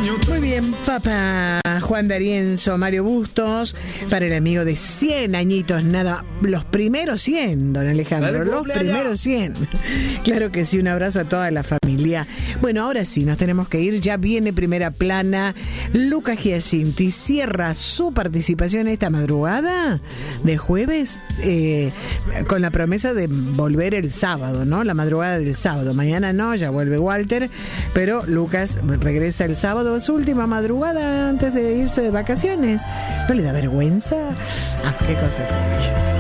Muy bien, papá Juan D'Arienzo, Mario Bustos, para el amigo de 100 añitos, nada, los primeros 100, don Alejandro, los primeros 100. Claro que sí, un abrazo a toda la familia. Bueno, ahora sí, nos tenemos que ir, ya viene Primera Plana. Lucas Giacinti cierra su participación esta madrugada de jueves con la promesa de volver el sábado, ¿no? La madrugada del sábado. Mañana no, ya vuelve Walter, pero Lucas regresa el sábado, su última madrugada antes de irse de vacaciones. ¿No le da vergüenza? Ah, qué cosa seria.